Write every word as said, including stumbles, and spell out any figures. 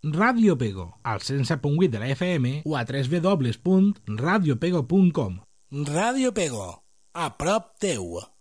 Ràdio Pego, al cent set punt vuit de la F M o a w w w punt radio pego punt com. Ràdio Pego, a prop teu.